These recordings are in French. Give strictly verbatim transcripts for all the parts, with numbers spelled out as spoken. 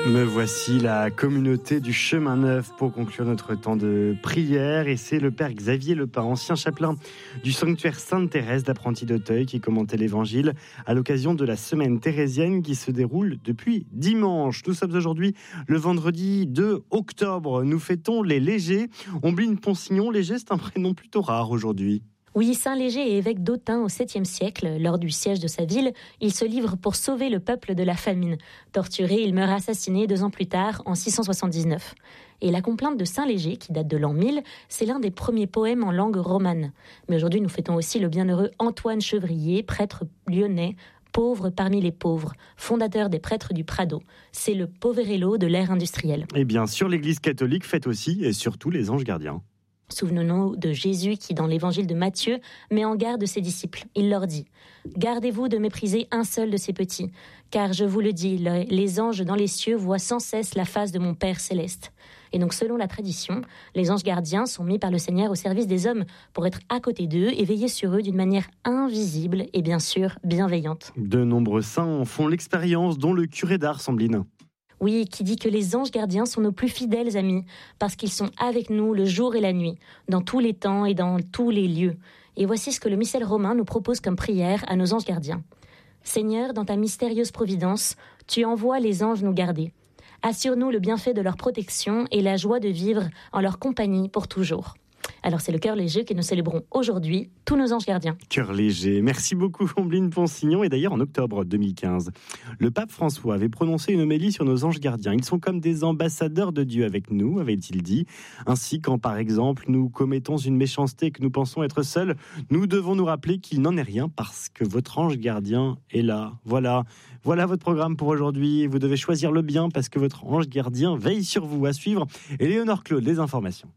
Me voici la communauté du Chemin Neuf pour conclure notre temps de prière. Et c'est le père Xavier Lepin, ancien chapelain du sanctuaire Sainte-Thérèse d'Apprenti d'Auteuil, qui commentait l'évangile à l'occasion de la semaine thérésienne qui se déroule depuis dimanche. Nous sommes aujourd'hui le vendredi deux octobre. Nous fêtons les Légers. Ombline Ponsignon, Léger, c'est un prénom plutôt rare aujourd'hui. Oui, Saint Léger est évêque d'Autun au septième siècle. Lors du siège de sa ville, il se livre pour sauver le peuple de la famine. Torturé, il meurt assassiné deux ans plus tard, en six cent soixante-dix-neuf. Et la complainte de Saint Léger, qui date de l'an mille, c'est l'un des premiers poèmes en langue romane. Mais aujourd'hui, nous fêtons aussi le bienheureux Antoine Chevrier, prêtre lyonnais, pauvre parmi les pauvres, fondateur des prêtres du Prado. C'est le Poverello de l'ère industrielle. Et bien sûr, l'Église catholique fête aussi et surtout les anges gardiens. Souvenons-nous de Jésus qui, dans l'évangile de Matthieu, met en garde ses disciples. Il leur dit « Gardez-vous de mépriser un seul de ces petits, car je vous le dis, les anges dans les cieux voient sans cesse la face de mon Père céleste. » Et donc, selon la tradition, les anges gardiens sont mis par le Seigneur au service des hommes pour être à côté d'eux et veiller sur eux d'une manière invisible et bien sûr bienveillante. De nombreux saints en font l'expérience, dont le curé d'Ars, Ombline. Oui, qui dit que les anges gardiens sont nos plus fidèles amis, parce qu'ils sont avec nous le jour et la nuit, dans tous les temps et dans tous les lieux. Et voici ce que le missel romain nous propose comme prière à nos anges gardiens. Seigneur, dans ta mystérieuse providence, tu envoies les anges nous garder. Assure-nous le bienfait de leur protection et la joie de vivre en leur compagnie pour toujours. Alors c'est le cœur léger que nous célébrons aujourd'hui, tous nos anges gardiens. Cœur léger, merci beaucoup Ombline Ponsignon. Et d'ailleurs en octobre deux mille quinze, le pape François avait prononcé une homélie sur nos anges gardiens. Ils sont comme des ambassadeurs de Dieu avec nous, avait-il dit. Ainsi quand par exemple nous commettons une méchanceté que nous pensons être seuls, nous devons nous rappeler qu'il n'en est rien parce que votre ange gardien est là. Voilà, voilà votre programme pour aujourd'hui. Vous devez choisir le bien parce que votre ange gardien veille sur vous. À suivre, Éléonore Claude, les informations.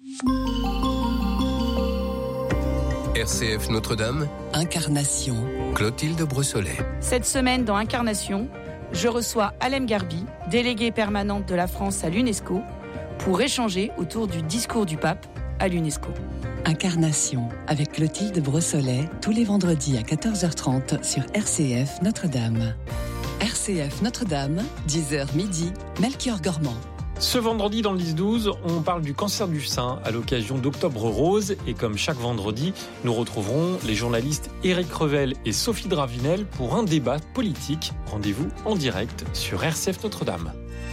R C F Notre-Dame, Incarnation, Clotilde Brossolet. Cette semaine dans Incarnation, je reçois Alem Garbi, déléguée permanente de la France à l'UNESCO, pour échanger autour du discours du pape à l'UNESCO. Incarnation, avec Clotilde Brossolet, tous les vendredis à quatorze heures trente sur R C F Notre-Dame. R C F Notre-Dame, dix heures midi, Melchior Gormand. Ce vendredi dans le dix douze, on parle du cancer du sein à l'occasion d'Octobre Rose. Et comme chaque vendredi, nous retrouverons les journalistes Éric Revel et Sophie Dravinel pour un débat politique. Rendez-vous en direct sur R C F Notre-Dame.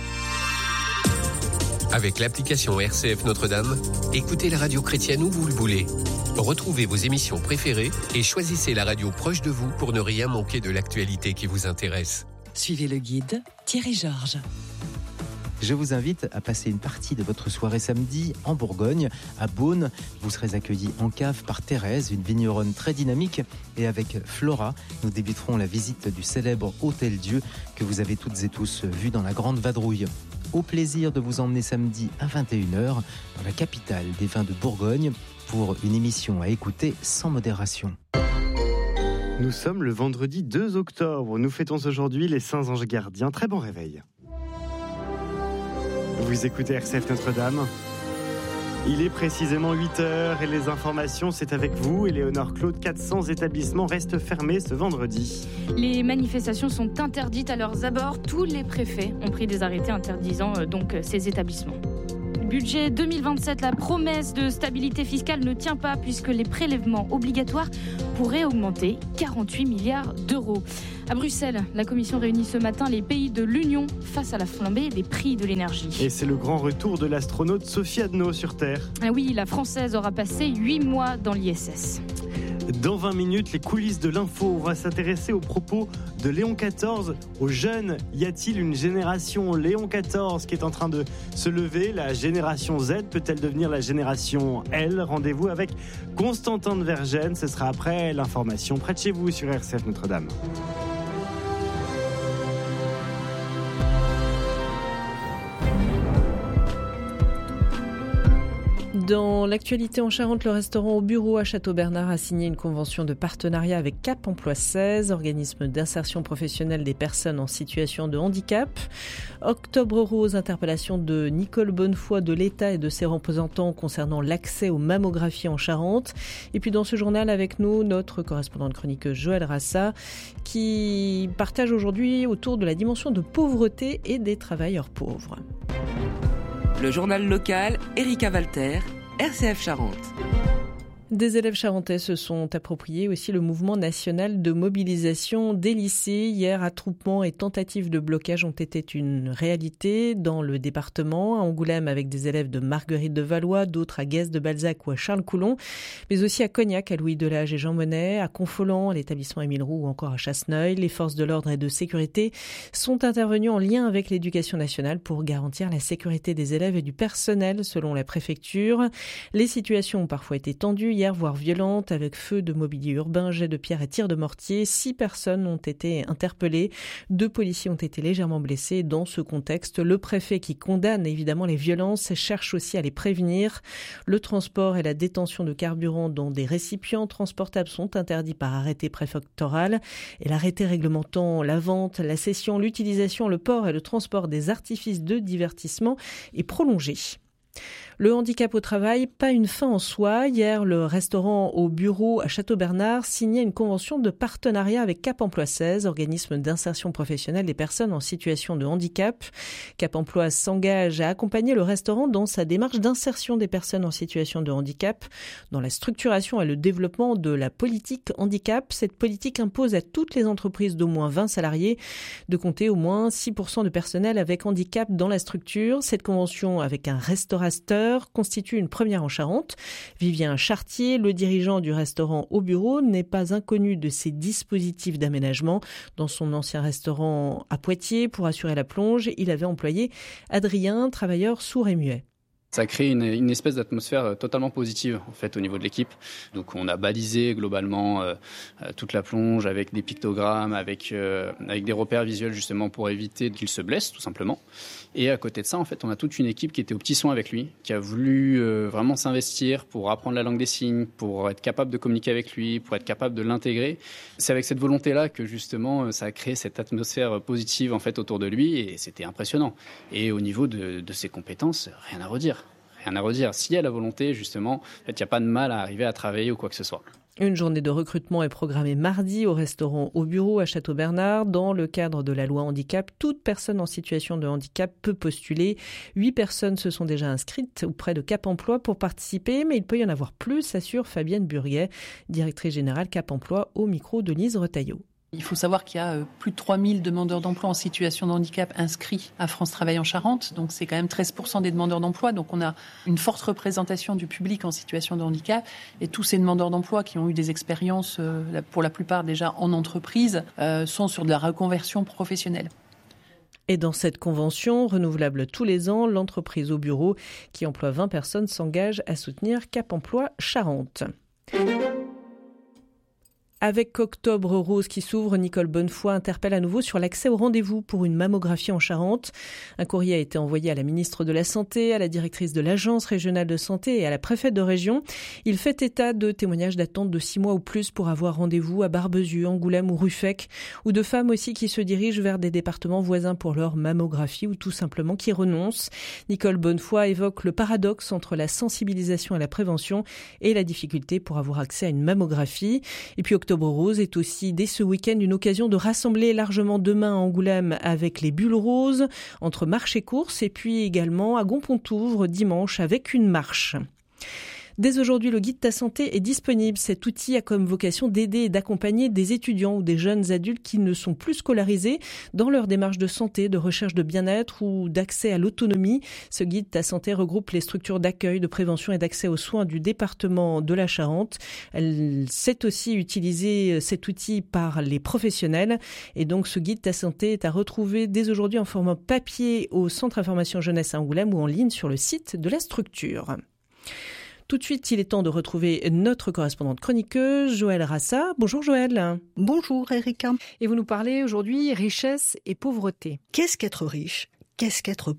Avec l'application R C F Notre-Dame, écoutez la radio chrétienne où vous le voulez. Retrouvez vos émissions préférées et choisissez la radio proche de vous pour ne rien manquer de l'actualité qui vous intéresse. Suivez le guide Thierry Georges. Je vous invite à passer une partie de votre soirée samedi en Bourgogne, à Beaune. Vous serez accueillis en cave par Thérèse, une vigneronne très dynamique. Et avec Flora, nous débuterons la visite du célèbre Hôtel Dieu que vous avez toutes et tous vu dans la Grande Vadrouille. Au plaisir de vous emmener samedi à vingt et une heures dans la capitale des vins de Bourgogne pour une émission à écouter sans modération. Nous sommes le vendredi deux octobre. Nous fêtons aujourd'hui les saints anges gardiens. Très bon réveil. Vous écoutez R C F Notre-Dame. Il est précisément huit heures et les informations, c'est avec vous, Éléonore Claude. quatre cents établissements restent fermés ce vendredi. Les manifestations sont interdites à leurs abords. Tous les préfets ont pris des arrêtés interdisant euh, donc ces établissements. Budget deux mille vingt-sept, la promesse de stabilité fiscale ne tient pas puisque les prélèvements obligatoires pourraient augmenter quarante-huit milliards d'euros. À Bruxelles, la Commission réunit ce matin les pays de l'Union face à la flambée des prix de l'énergie. Et c'est le grand retour de l'astronaute Sophie Adno sur Terre. Ah oui, la Française aura passé huit mois dans l'I S S. Dans vingt minutes, les coulisses de l'info. On va s'intéresser aux propos de Léon quatorze. Aux jeunes, y a-t-il une génération Léon quatorze qui est en train de se lever? La génération Z peut-elle devenir la génération L? Rendez-vous avec Constantin de Vergennes. Ce sera après l'information près de chez vous sur R C F Notre-Dame. Dans l'actualité en Charente, le restaurant Au Bureau à Château-Bernard a signé une convention de partenariat avec Cap Emploi seize, organisme d'insertion professionnelle des personnes en situation de handicap. Octobre Rose, interpellation de Nicole Bonnefoy de l'État et de ses représentants concernant l'accès aux mammographies en Charente. Et puis dans ce journal avec nous, notre correspondante chroniqueuse Joël Rassa qui partage aujourd'hui autour de la dimension de pauvreté et des travailleurs pauvres. Le journal local, Erika Walter, R C F Charente. Des élèves charentais se sont appropriés aussi le mouvement national de mobilisation des lycées. Hier, attroupements et tentatives de blocage ont été une réalité dans le département, à Angoulême avec des élèves de Marguerite de Valois, d'autres à Guest de Balzac ou à Charles-Coulon, mais aussi à Cognac, à Louis Delage et Jean Monnet, à Confolens, à l'établissement Émile Roux ou encore à Chasseneuil. Les forces de l'ordre et de sécurité sont intervenues en lien avec l'éducation nationale pour garantir la sécurité des élèves et du personnel, selon la préfecture. Les situations ont parfois été tendues hier, voire violente, avec feu de mobilier urbain, jets de pierre et tirs de mortier. Six personnes ont été interpellées. Deux policiers ont été légèrement blessés. Dans ce contexte, le préfet, qui condamne évidemment les violences, cherche aussi à les prévenir. Le transport et la détention de carburant dans des récipients transportables sont interdits par arrêté préfectoral. Et l'arrêté réglementant la vente, la cession, l'utilisation, le port et le transport des artifices de divertissement est prolongé. Le handicap au travail, pas une fin en soi. Hier, le restaurant Au Bureau à Château-Bernard signait une convention de partenariat avec Cap Emploi seize, organisme d'insertion professionnelle des personnes en situation de handicap. Cap Emploi s'engage à accompagner le restaurant dans sa démarche d'insertion des personnes en situation de handicap, dans la structuration et le développement de la politique handicap. Cette politique impose à toutes les entreprises d'au moins vingt salariés de compter au moins six pour cent de personnel avec handicap dans la structure. Cette convention avec un restaurateur constitue une première en Charente. Vivien Chartier, le dirigeant du restaurant Au Bureau, n'est pas inconnu de ces dispositifs d'aménagement. Dans son ancien restaurant à Poitiers, pour assurer la plonge, il avait employé Adrien, travailleur sourd et muet. Ça crée une, une espèce d'atmosphère totalement positive en fait au niveau de l'équipe. Donc on a balisé globalement euh, toute la plonge avec des pictogrammes, avec euh, avec des repères visuels justement pour éviter qu'il se blesse tout simplement. Et à côté de ça, en fait, on a toute une équipe qui était aux petits soins avec lui, qui a voulu euh, vraiment s'investir pour apprendre la langue des signes, pour être capable de communiquer avec lui, pour être capable de l'intégrer. C'est avec cette volonté-là que justement ça a créé cette atmosphère positive en fait autour de lui et c'était impressionnant. Et au niveau de, de ses compétences, rien à redire. Rien à redire. S'il y a la volonté, justement, en fait, il n'y a pas de mal à arriver à travailler ou quoi que ce soit. Une journée de recrutement est programmée mardi au restaurant Au Bureau à Château-Bernard. Dans le cadre de la loi handicap, toute personne en situation de handicap peut postuler. Huit personnes se sont déjà inscrites auprès de Cap Emploi pour participer, mais il peut y en avoir plus, assure Fabienne Burguet, directrice générale Cap Emploi, au micro de Lise Retailleau. Il faut savoir qu'il y a plus de trois mille demandeurs d'emploi en situation de handicap inscrits à France Travail en Charente. Donc c'est quand même treize pour cent des demandeurs d'emploi. Donc on a une forte représentation du public en situation de handicap. Et tous ces demandeurs d'emploi qui ont eu des expériences, pour la plupart déjà en entreprise, sont sur de la reconversion professionnelle. Et dans cette convention, renouvelable tous les ans, l'entreprise Au Bureau, qui emploie vingt personnes, s'engage à soutenir Cap Emploi Charente. Avec Octobre Rose qui s'ouvre, Nicole Bonnefoy interpelle à nouveau sur l'accès au rendez-vous pour une mammographie en Charente. Un courrier a été envoyé à la ministre de la Santé, à la directrice de l'Agence régionale de santé et à la préfète de région. Il fait état de témoignages d'attente de six mois ou plus pour avoir rendez-vous à Barbezieux, Angoulême ou Ruffec, ou de femmes aussi qui se dirigent vers des départements voisins pour leur mammographie ou tout simplement qui renoncent. Nicole Bonnefoy évoque le paradoxe entre la sensibilisation et la prévention et la difficulté pour avoir accès à une mammographie. Et puis Octobre Rose est aussi dès ce week-end une occasion de rassembler largement demain à Angoulême avec les bulles roses entre marche et course et puis également à Gonpontouvre dimanche avec une marche. Dès aujourd'hui, le guide Ta Santé est disponible. Cet outil a comme vocation d'aider et d'accompagner des étudiants ou des jeunes adultes qui ne sont plus scolarisés dans leur démarche de santé, de recherche de bien-être ou d'accès à l'autonomie. Ce guide Ta Santé regroupe les structures d'accueil, de prévention et d'accès aux soins du département de la Charente. Elle sait aussi utiliser cet outil par les professionnels. Et donc, ce guide Ta Santé est à retrouver dès aujourd'hui en format papier au Centre Information Jeunesse à Angoulême ou en ligne sur le site de la structure. Tout de suite, il est temps de retrouver notre correspondante chroniqueuse, Joël Rassa. Bonjour Joël. Bonjour Erika. Et vous nous parlez aujourd'hui richesse et pauvreté. Qu'est-ce qu'être riche ? Qu'est-ce qu'être pauvre ?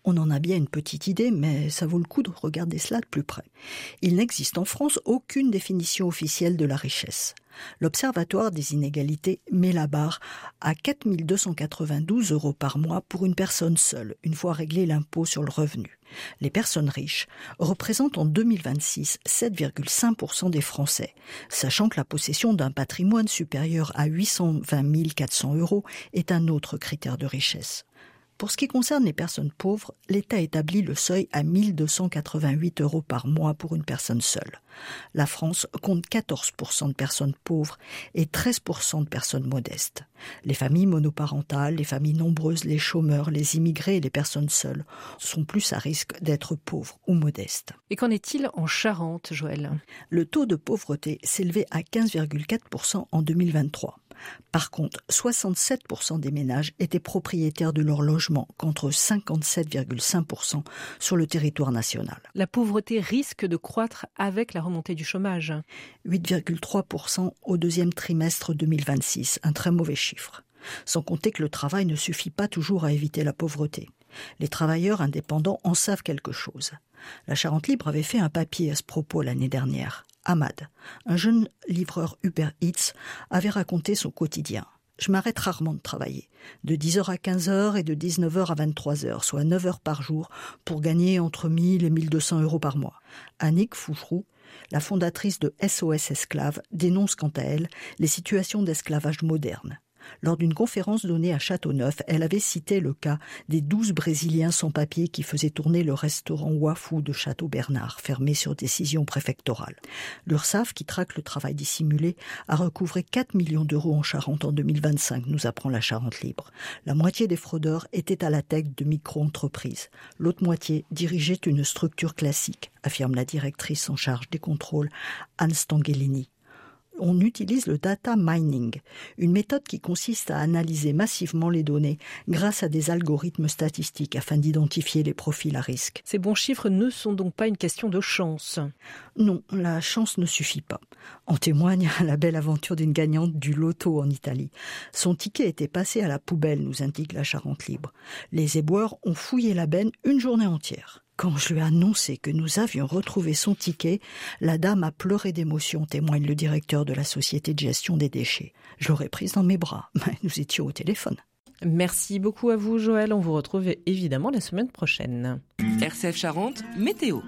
On en a bien une petite idée, mais ça vaut le coup de regarder cela de plus près. Il n'existe en France aucune définition officielle de la richesse. L'Observatoire des inégalités met la barre à quatre mille deux cent quatre-vingt-douze euros par mois pour une personne seule, une fois réglé l'impôt sur le revenu. Les personnes riches représentent en deux mille vingt-six sept virgule cinq pour cent des Français, sachant que la possession d'un patrimoine supérieur à huit cent vingt mille quatre cents euros est un autre critère de richesse. Pour ce qui concerne les personnes pauvres, l'État établit le seuil à mille deux cent quatre-vingt-huit euros par mois pour une personne seule. La France compte quatorze pour cent de personnes pauvres et treize pour cent de personnes modestes. Les familles monoparentales, les familles nombreuses, les chômeurs, les immigrés et les personnes seules sont plus à risque d'être pauvres ou modestes. Et qu'en est-il en Charente, Joël ? Le taux de pauvreté s'élevait à quinze virgule quatre pour cent en deux mille vingt-trois. Par contre, soixante-sept pour cent des ménages étaient propriétaires de leur logement, contre cinquante-sept virgule cinq pour cent sur le territoire national. La pauvreté risque de croître avec la remontée du chômage. huit virgule trois pour cent au deuxième trimestre deux mille vingt-six, un très mauvais chiffre. Sans compter que le travail ne suffit pas toujours à éviter la pauvreté. Les travailleurs indépendants en savent quelque chose. La Charente Libre avait fait un papier à ce propos l'année dernière. Ahmad, un jeune livreur Uber Eats, avait raconté son quotidien. Je m'arrête rarement de travailler, de dix heures à quinze heures et de dix-neuf heures à vingt-trois heures, soit neuf heures par jour, pour gagner entre mille et mille deux cents euros par mois. Annick Foucherou, la fondatrice de S O S Esclaves, dénonce quant à elle les situations d'esclavage moderne. Lors d'une conférence donnée à Châteauneuf, elle avait cité le cas des douze Brésiliens sans papier qui faisaient tourner le restaurant Wafou de Château-Bernard, fermé sur décision préfectorale. L'URSSAF, qui traque le travail dissimulé, a recouvré quatre millions d'euros en Charente en deux mille vingt-cinq, nous apprend la Charente Libre. La moitié des fraudeurs étaient à la tête de micro-entreprises. L'autre moitié dirigeait une structure classique, affirme la directrice en charge des contrôles, Anne Stangelini. On utilise le data mining, une méthode qui consiste à analyser massivement les données grâce à des algorithmes statistiques afin d'identifier les profils à risque. Ces bons chiffres ne sont donc pas une question de chance. Non, la chance ne suffit pas. En témoigne la belle aventure d'une gagnante du loto en Italie. Son ticket était passé à la poubelle, nous indique la Charente Libre. Les éboueurs ont fouillé la benne une journée entière. Quand je lui ai annoncé que nous avions retrouvé son ticket, la dame a pleuré d'émotion, témoigne le directeur de la société de gestion des déchets. Je l'aurais prise dans mes bras, mais nous étions au téléphone. Merci beaucoup à vous, Joël. On vous retrouve évidemment la semaine prochaine. R C F Charente, météo.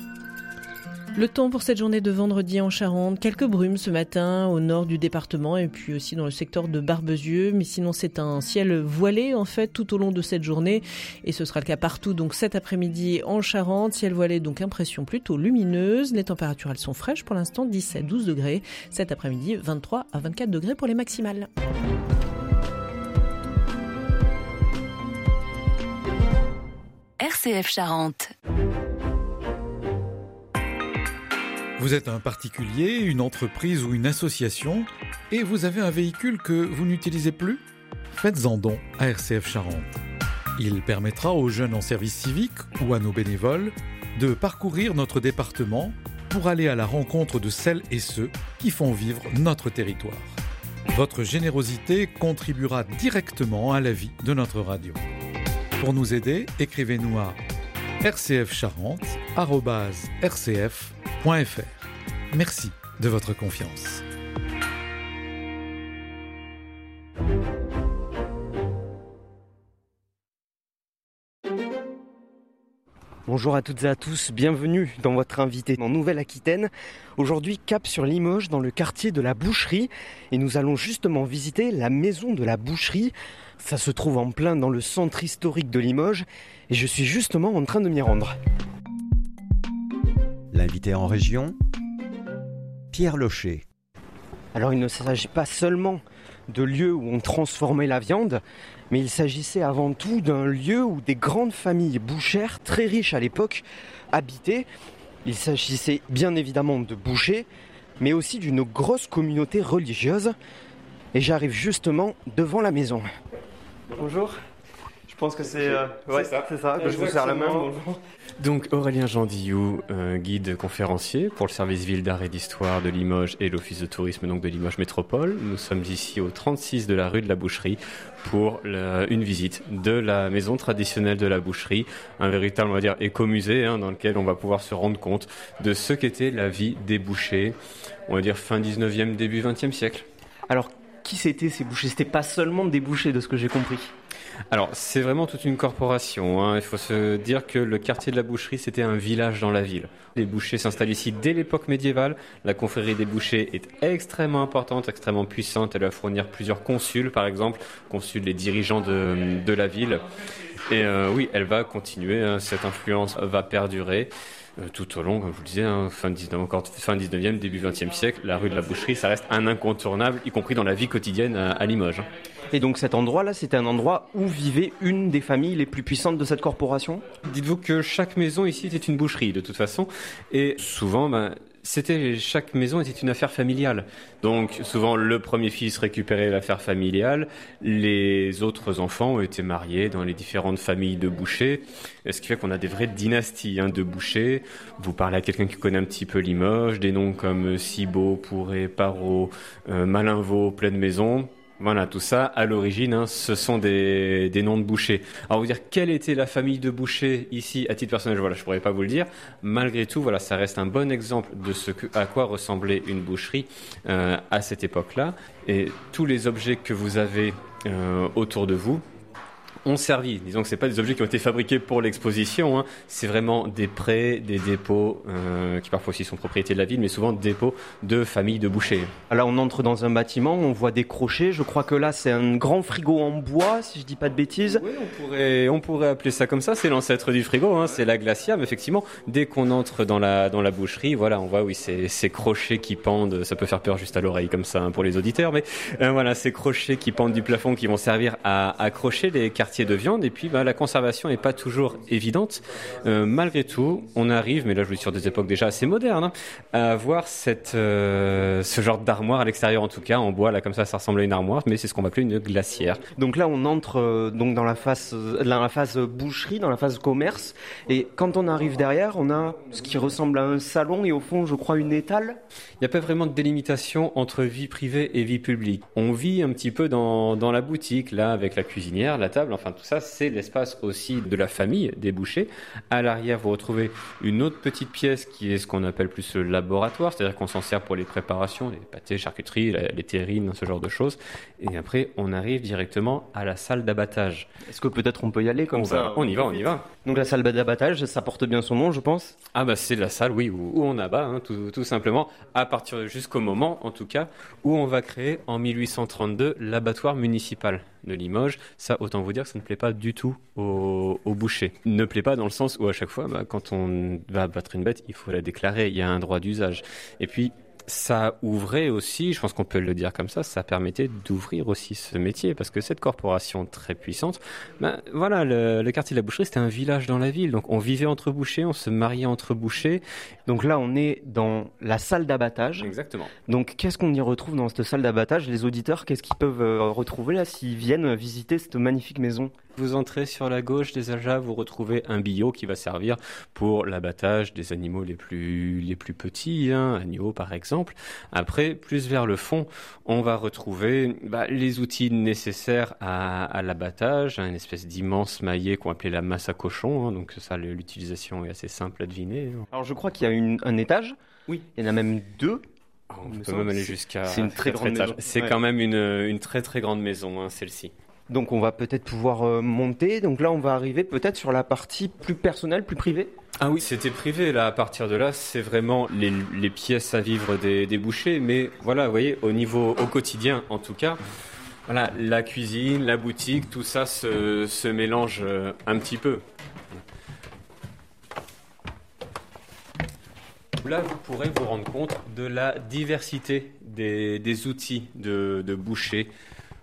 Le temps pour cette journée de vendredi en Charente, quelques brumes ce matin au nord du département et puis aussi dans le secteur de Barbezieux, mais sinon c'est un ciel voilé en fait tout au long de cette journée et ce sera le cas partout donc cet après-midi en Charente, ciel voilé donc impression plutôt lumineuse, les températures elles sont fraîches pour l'instant dix à douze degrés, cet après-midi vingt-trois à vingt-quatre degrés pour les maximales. R C F Charente. Vous êtes un particulier, une entreprise ou une association et vous avez un véhicule que vous n'utilisez plus ? Faites-en don à R C F Charente. Il permettra aux jeunes en service civique ou à nos bénévoles de parcourir notre département pour aller à la rencontre de celles et ceux qui font vivre notre territoire. Votre générosité contribuera directement à la vie de notre radio. Pour nous aider, écrivez-nous à r c f charente arobase r c f point f r. Merci de votre confiance. Bonjour à toutes et à tous, bienvenue dans votre invité en Nouvelle-Aquitaine. Aujourd'hui, cap sur Limoges, dans le quartier de la Boucherie. Et nous allons justement visiter la maison de la Boucherie. Ça se trouve en plein dans le centre historique de Limoges. Et je suis justement en train de m'y rendre. L'invité en région, Pierre Locher. Alors il ne s'agit pas seulement de lieux où on transformait la viande, mais il s'agissait avant tout d'un lieu où des grandes familles bouchères, très riches à l'époque, habitaient. Il s'agissait bien évidemment de bouchers, mais aussi d'une grosse communauté religieuse. Et j'arrive justement devant la maison. Bonjour. pense que c'est, euh, ouais, c'est ça. C'est ça. Je vous serre la main. Bonjour. Donc Aurélien Jandillou, euh, guide conférencier pour le service ville d'art et d'histoire de Limoges et l'office de tourisme donc de Limoges Métropole. Nous sommes ici au trente-six de la rue de la Boucherie pour la, une visite de la maison traditionnelle de la Boucherie, un véritable on va dire écomusée hein, dans lequel on va pouvoir se rendre compte de ce qu'était la vie des bouchers, on va dire fin dix-neuvième, début vingtième siècle. Alors qui c'était ces bouchers ? C'était pas seulement des bouchers de ce que j'ai compris. Alors, c'est vraiment toute une corporation. Hein. Il faut se dire que le quartier de la Boucherie, c'était un village dans la ville. Les bouchers s'installent ici dès l'époque médiévale. La confrérie des bouchers est extrêmement importante, extrêmement puissante. Elle va fournir plusieurs consuls, par exemple, consuls les dirigeants de, de la ville. Et euh, oui, elle va continuer. Hein. Cette influence va perdurer. Tout au long, comme je vous le disais, hein, fin, dix-neuvième, encore fin dix-neuvième, début vingtième siècle, la rue de la Boucherie, ça reste un incontournable, y compris dans la vie quotidienne à, à Limoges. Et donc cet endroit-là, c'était un endroit où vivait une des familles les plus puissantes de cette corporation ? Dites-vous que chaque maison ici était une boucherie, de toute façon, et souvent, ben, c'était, chaque maison était une affaire familiale. Donc souvent, le premier fils récupérait l'affaire familiale, les autres enfants ont été mariés dans les différentes familles de bouchers, ce qui fait qu'on a des vraies dynasties hein, de bouchers. Vous parlez à quelqu'un qui connaît un petit peu Limoges, des noms comme Cibot, Pourret, Parot, euh, Malinvaux, Pleine Maison. Voilà, tout ça, à l'origine, hein, ce sont des, des noms de bouchers. Alors, vous dire quelle était la famille de bouchers ici, à titre personnel, voilà, je pourrais pas vous le dire. Malgré tout, voilà, ça reste un bon exemple de ce que, à quoi ressemblait une boucherie euh, à cette époque-là. Et tous les objets que vous avez euh, autour de vous ont servi. Disons que c'est pas des objets qui ont été fabriqués pour l'exposition, hein. C'est vraiment des prêts, des dépôts, euh, qui parfois aussi sont propriété de la ville, mais souvent des dépôts de familles de bouchers. Là, on entre dans un bâtiment, on voit des crochets. Je crois que là, c'est un grand frigo en bois, si je dis pas de bêtises. Oui, on pourrait, on pourrait appeler ça comme ça. C'est l'ancêtre du frigo, hein. C'est la glacière. Mais effectivement, dès qu'on entre dans la, dans la boucherie, voilà, on voit, oui, ces, ces crochets qui pendent. Ça peut faire peur juste à l'oreille comme ça, hein, pour les auditeurs. Mais euh, voilà, ces crochets qui pendent du plafond, qui vont servir à accrocher les quartiers de viande. Et puis bah, la conservation n'est pas toujours évidente. Euh, malgré tout, on arrive, mais là je vous dis sur des époques déjà assez modernes, hein, à avoir cette, euh, ce genre d'armoire à l'extérieur, en tout cas en bois. Là comme ça, ça ressemble à une armoire, mais c'est ce qu'on va appeler une glacière. Donc là, on entre euh, donc dans la phase, dans la phase boucherie, dans la phase commerce. Et quand on arrive derrière, on a ce qui ressemble à un salon et au fond, je crois, une étale. Il n'y a pas vraiment de délimitation entre vie privée et vie publique. On vit un petit peu dans, dans la boutique, là, avec la cuisinière, la table, enfin tout ça, c'est l'espace aussi de la famille des bouchers. À l'arrière, vous retrouvez une autre petite pièce qui est ce qu'on appelle plus le laboratoire, c'est-à-dire qu'on s'en sert pour les préparations, les pâtés, charcuteries, les terrines, ce genre de choses. Et après, on arrive directement à la salle d'abattage. Est-ce que peut-être on peut y aller comme on ça va, On y va, on y va. Donc la salle d'abattage, ça porte bien son nom, je pense. Ah bah c'est la salle, oui, où, où on abat, hein, tout, tout simplement, à partir jusqu'au moment, en tout cas, où on va créer en mille huit cent trente-deux l'abattoir municipal de Limoges. Ça, autant vous dire que ça ne plaît pas du tout aux, aux bouchers. Ne plaît pas dans le sens où à chaque fois, bah, quand on va abattre une bête, il faut la déclarer, il y a un droit d'usage. Et puis, ça ouvrait aussi, je pense qu'on peut le dire comme ça, ça permettait d'ouvrir aussi ce métier, parce que cette corporation très puissante, ben voilà, le, le quartier de la Boucherie, c'était un village dans la ville, donc on vivait entre bouchers, on se mariait entre bouchers. Donc là, on est dans la salle d'abattage. Exactement. Donc qu'est-ce qu'on y retrouve dans cette salle d'abattage ? Les auditeurs, qu'est-ce qu'ils peuvent retrouver là s'ils viennent visiter cette magnifique maison ? Vous entrez sur la gauche des Aljas, vous retrouvez un billot qui va servir pour l'abattage des animaux les plus, les plus petits, hein, agneaux par exemple. Après, plus vers le fond, on va retrouver bah, les outils nécessaires à, à l'abattage, hein, une espèce d'immense maillet qu'on appelait la masse à cochon, hein, donc ça, l'utilisation est assez simple à deviner. Alors je crois qu'il y a une, un étage, oui. Il y en a même deux. On peut même aller jusqu'à... C'est une très grande maison. C'est ouais. quand même une, une très très grande maison, hein, celle-ci. Donc on va peut-être pouvoir euh, monter. Donc là, on va arriver peut-être sur la partie plus personnelle, plus privée. Ah oui, c'était privé. Là, à partir de là, c'est vraiment les, les pièces à vivre des, des bouchers. Mais voilà, vous voyez, au niveau, au quotidien, en tout cas, voilà, la cuisine, la boutique, tout ça se, se mélange euh, un petit peu. Là, vous pourrez vous rendre compte de la diversité des, des outils de, de boucher.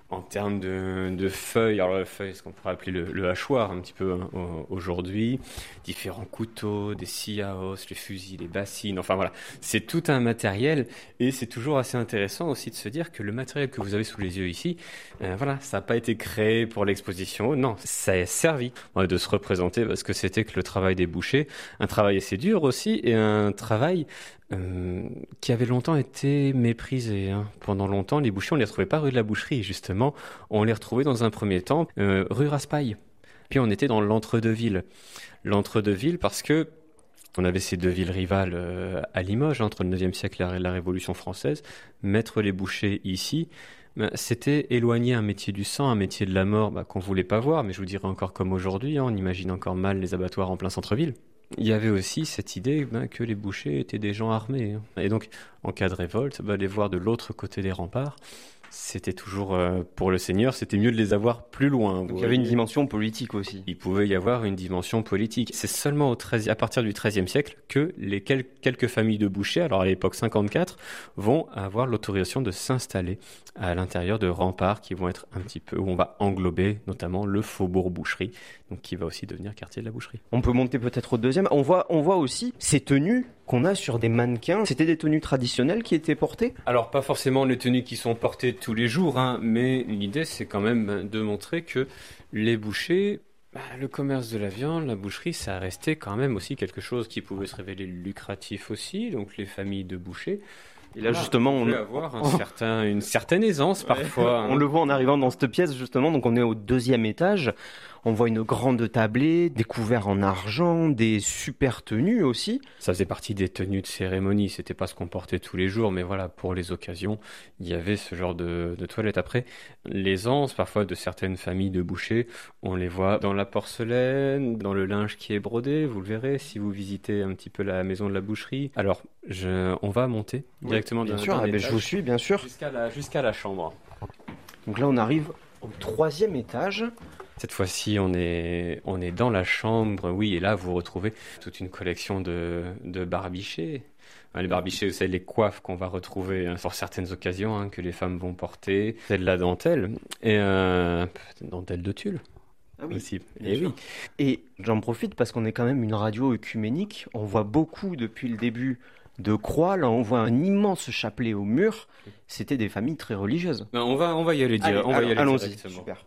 En termes de, de feuilles, alors la feuille, ce qu'on pourrait appeler le, le hachoir un petit peu hein, aujourd'hui, différents couteaux, des scies à os, les fusils, les bassines, enfin voilà, c'est tout un matériel et c'est toujours assez intéressant aussi de se dire que le matériel que vous avez sous les yeux ici, euh, voilà, ça n'a pas été créé pour l'exposition, non, ça a servi ouais, de se représenter parce que c'était que le travail des bouchers, un travail assez dur aussi et un travail Euh, qui avait longtemps été méprisé. Hein. Pendant longtemps, les bouchers, on ne les retrouvait pas rue de la Boucherie, justement. On les retrouvait dans un premier temps euh, rue Raspail. Puis on était dans l'entre-deux-villes. L'entre-deux-villes parce que on avait ces deux villes rivales euh, à Limoges, entre le neuvième siècle et la Révolution française. Mettre les bouchers ici, ben, c'était éloigner un métier du sang, un métier de la mort ben, qu'on ne voulait pas voir. Mais je vous dirais encore comme aujourd'hui, hein, on imagine encore mal les abattoirs en plein centre-ville. Il y avait aussi cette idée ben, que les bouchers étaient des gens armés. Hein. Et donc, en cas de révolte, ben, les voir de l'autre côté des remparts, c'était toujours, euh, pour le seigneur, c'était mieux de les avoir plus loin. Donc il y avait une dimension politique aussi. Il pouvait y avoir une dimension politique. C'est seulement au treizième, à partir du treizième siècle que les quel- quelques familles de bouchers, alors à l'époque cinquante-quatre, vont avoir l'autorisation de s'installer à l'intérieur de remparts qui vont être un petit peu, où on va englober notamment le faubourg Boucherie, donc qui va aussi devenir quartier de la Boucherie. On peut monter peut-être au deuxième. On voit, on voit aussi ces tenues qu'on a sur des mannequins. C'était des tenues traditionnelles qui étaient portées ? Alors pas forcément les tenues qui sont portées tous les jours, hein, mais l'idée c'est quand même de montrer que les bouchers, bah, le commerce de la viande, la boucherie, ça a resté quand même aussi quelque chose qui pouvait se révéler lucratif aussi, donc les familles de bouchers. Et là, voilà, justement, on peut avoir un certain, une certaine aisance ouais. parfois. Hein. On le voit en arrivant dans cette pièce, justement, donc on est au deuxième étage. On voit une grande tablée, des couverts en argent, des super tenues aussi. Ça faisait partie des tenues de cérémonie, c'était pas ce qu'on portait tous les jours, mais voilà, pour les occasions, il y avait ce genre de, de toilette. Après, l'aisance, parfois, de certaines familles de bouchers, on les voit dans la porcelaine, dans le linge qui est brodé, vous le verrez si vous visitez un petit peu la maison de la boucherie. Alors, je, on va monter oui, directement bien d'un, sûr, d'un ah ben je vous suis, bien sûr. Jusqu'à la, jusqu'à la chambre. Donc là, on arrive au troisième étage. Cette fois-ci, on est, on est dans la chambre, oui, et là, vous retrouvez toute une collection de, de barbichets. Les barbichets, c'est les coiffes qu'on va retrouver pour certaines occasions, hein, que les femmes vont porter. C'est de la dentelle, et euh, une dentelle de tulle. Ah oui, aussi. Et oui. Et j'en profite parce qu'on est quand même une radio œcuménique. On voit beaucoup depuis le début de croix. Là, on voit un immense chapelet au mur. C'était des familles très religieuses. Ben, on va, on va y aller. Dire, Allez, on va alors, y aller allons-y. directement. Super.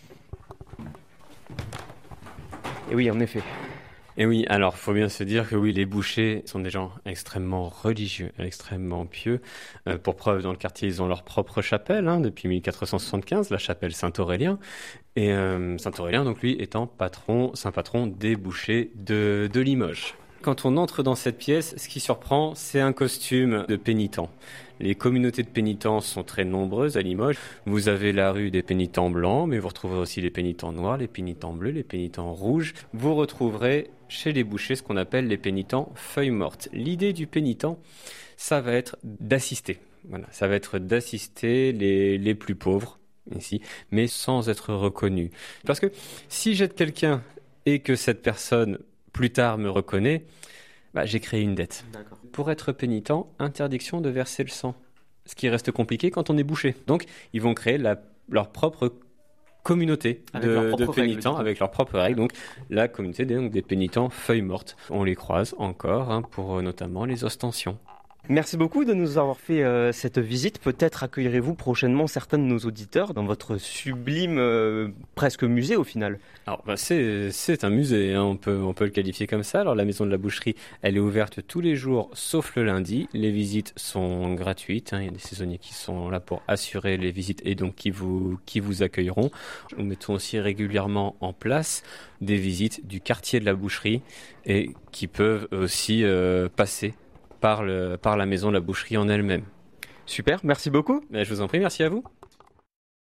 Et oui, en effet. Et oui, alors, faut bien se dire que oui, les bouchers sont des gens extrêmement religieux, extrêmement pieux. Euh, pour preuve, dans le quartier, ils ont leur propre chapelle, hein, depuis mille quatre cent soixante-quinze, la chapelle Saint-Aurélien. Et euh, Saint-Aurélien, donc lui, étant patron, saint patron des bouchers de, de Limoges. Quand on entre dans cette pièce, ce qui surprend, c'est un costume de pénitent. Les communautés de pénitents sont très nombreuses à Limoges. Vous avez la rue des pénitents blancs, mais vous retrouverez aussi les pénitents noirs, les pénitents bleus, les pénitents rouges. Vous retrouverez chez les bouchers ce qu'on appelle les pénitents feuilles mortes. L'idée du pénitent, ça va être d'assister. Voilà, ça va être d'assister les, les plus pauvres ici, mais sans être reconnu. Parce que si j'aide quelqu'un et que cette personne plus tard me reconnaît, bah, j'ai créé une dette. D'accord. Pour être pénitent, interdiction de verser le sang. Ce qui reste compliqué quand on est bouché. Donc, ils vont créer la, leur propre communauté avec de, leur de pénitents, règles, avec leurs propres règles. Donc, la communauté des, donc, des pénitents feuilles mortes. On les croise encore, hein, pour euh, notamment les ostensions. Merci beaucoup de nous avoir fait euh, cette visite. Peut-être accueillerez-vous prochainement certains de nos auditeurs dans votre sublime euh, presque musée au final. Alors bah, c'est, c'est un musée, hein, on peut, on peut le qualifier comme ça. Alors la maison de la boucherie, elle est ouverte tous les jours sauf le lundi. Les visites sont gratuites, hein. Il y a des saisonniers qui sont là pour assurer les visites et donc qui vous, qui vous accueilleront. Nous mettons aussi régulièrement en place des visites du quartier de la boucherie et qui peuvent aussi euh, passer Par, le, par la maison de la boucherie en elle-même. Super, merci beaucoup. Je vous en prie, merci à vous.